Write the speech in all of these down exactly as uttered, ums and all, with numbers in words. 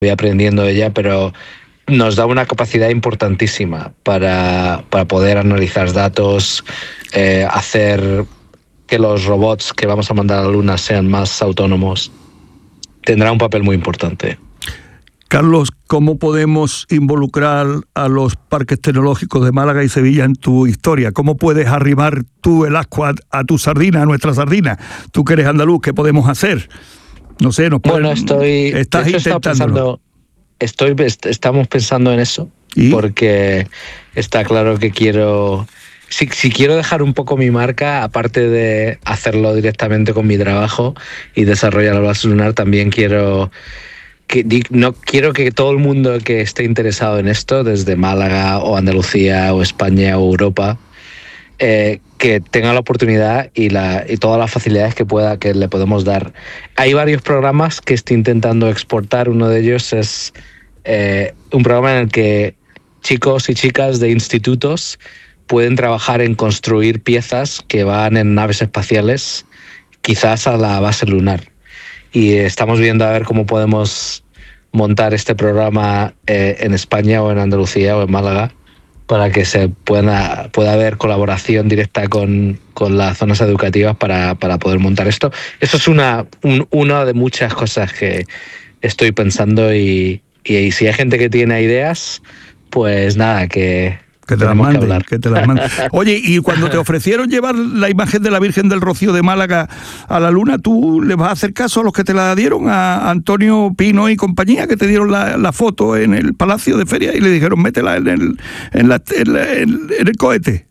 voy aprendiendo de ella, pero nos da una capacidad importantísima para, para poder analizar datos, eh, hacer que los robots que vamos a mandar a la Luna sean más autónomos. Tendrá un papel muy importante. Carlos, ¿cómo podemos involucrar a los parques tecnológicos de Málaga y Sevilla en tu historia? ¿Cómo puedes arrimar tú el ascua a tu sardina, a nuestra sardina? Tú que eres andaluz, ¿qué podemos hacer? No sé, nos Bueno, pueden... estoy... Estás de hecho, intentándolo. Estoy, estamos pensando en eso, ¿Y? Porque está claro que quiero... Si, si quiero dejar un poco mi marca, aparte de hacerlo directamente con mi trabajo y desarrollar la base lunar, también quiero... Que, no quiero que todo el mundo que esté interesado en esto, desde Málaga o Andalucía o España o Europa, eh, que tenga la oportunidad y, la, y todas las facilidades que pueda que le podemos dar. Hay varios programas que estoy intentando exportar. Uno de ellos es eh, un programa en el que chicos y chicas de institutos pueden trabajar en construir piezas que van en naves espaciales, quizás a la base lunar. Y estamos viendo a ver cómo podemos montar este programa eh, en España o en Andalucía o en Málaga para que se pueda, pueda haber colaboración directa con, con las zonas educativas para, para poder montar esto. Eso es una, un, una de muchas cosas que estoy pensando y, y, y si hay gente que tiene ideas, pues nada, que... Que te las manden, que te las manden. Oye, y cuando te ofrecieron llevar la imagen de la Virgen del Rocío de Málaga a la Luna, ¿tú le vas a hacer caso a los que te la dieron? A Antonio Pino y compañía, que te dieron la, la foto en el Palacio de Feria y le dijeron, métela en el, en la, en la, en, en el cohete.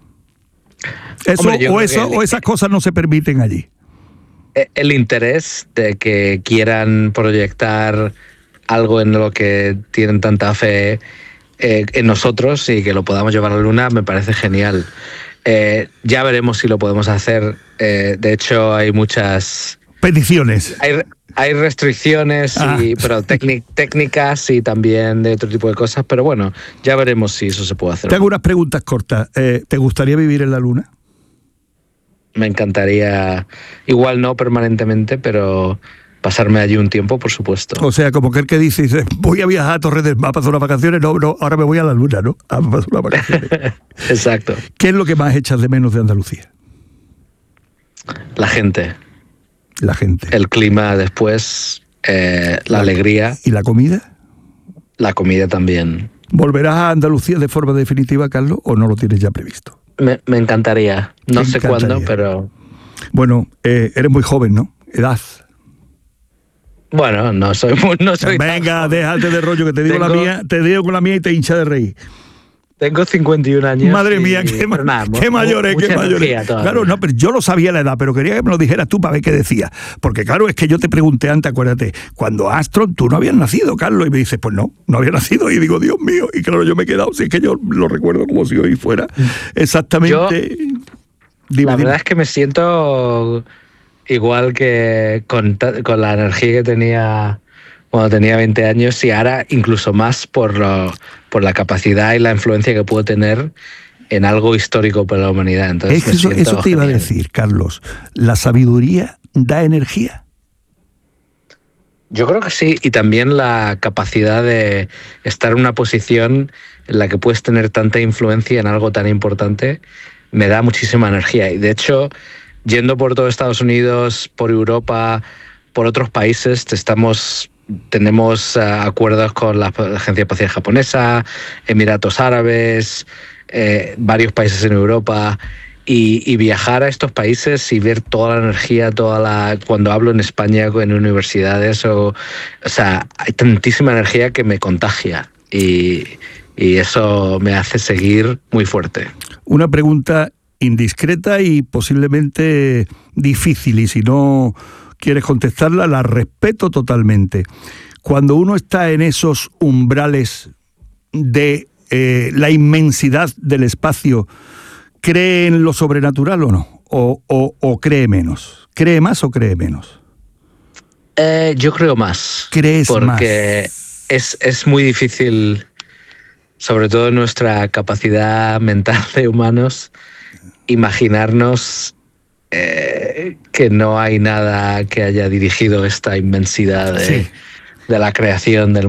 Eso, Hombre, o, eso el, o esas cosas no se permiten allí. El interés de que quieran proyectar algo en lo que tienen tanta fe Eh, en nosotros y que lo podamos llevar a la Luna me parece genial. Eh, ya veremos si lo podemos hacer. Eh, de hecho, hay muchas... Peticiones. Hay, hay restricciones, ah. y, pero técnic, técnicas y también de otro tipo de cosas, pero bueno, ya veremos si eso se puede hacer. Te hago unas preguntas cortas. Eh, ¿Te gustaría vivir en la Luna? Me encantaría, igual no permanentemente, pero... pasarme allí un tiempo, por supuesto. O sea, como que el que dice, dice voy a viajar a Torres del Mar para hacer unas vacaciones, no, no, ahora me voy a la Luna, ¿no? A pasar unas vacaciones. Exacto. ¿Qué es lo que más echas de menos de Andalucía? La gente. La gente. El clima después, eh, la, la alegría. ¿Y la comida? La comida también. ¿Volverás a Andalucía de forma definitiva, Carlos, o no lo tienes ya previsto? Me, me encantaría. No me sé encantaría. cuándo, pero... Bueno, eh, eres muy joven, ¿no? Edad. Bueno, no soy muy, no soy Venga, déjate de rollo, que te digo tengo, la mía, te digo con la mía y te hincha de reír. Tengo cincuenta y un años. Madre y, mía, qué, ma nada, qué mayores, qué mayores. Claro, no, pero yo lo sabía la edad, pero quería que me lo dijeras tú para ver qué decías. Porque claro, es que yo te pregunté antes, acuérdate, cuando Astron, tú no habías nacido, Carlos, y me dices, pues no, no había nacido, y digo, Dios mío, y claro, yo me he quedado, si es que yo lo recuerdo como si hoy fuera exactamente... Yo, dime, la dime. verdad es que me siento igual que con, con la energía que tenía... cuando tenía veinte años y ahora incluso más por, lo, por la capacidad y la influencia que puedo tener en algo histórico para la humanidad. Entonces, eso, me eso te genial. iba a decir, Carlos. ¿La sabiduría da energía? Yo creo que sí, y también la capacidad de estar en una posición en la que puedes tener tanta influencia en algo tan importante me da muchísima energía. Y de hecho, yendo por todo Estados Unidos, por Europa, por otros países, te estamos... Tenemos uh, acuerdos con la Agencia Espacial Japonesa, Emiratos Árabes, eh, varios países en Europa, y, y viajar a estos países y ver toda la energía, toda la cuando hablo en España, en universidades, o, o sea, hay tantísima energía que me contagia y, y eso me hace seguir muy fuerte. Una pregunta indiscreta y posiblemente difícil, y si no quieres contestarla, la respeto totalmente. Cuando uno está en esos umbrales de eh, la inmensidad del espacio, ¿cree en lo sobrenatural o no? ¿O, o, o cree menos? ¿Cree más o cree menos? Eh, yo creo más. ¿Crees porque más? Porque es, es muy difícil, sobre todo en nuestra capacidad mental de humanos, imaginarnos Eh, que no hay nada que haya dirigido esta inmensidad de, sí. de la creación del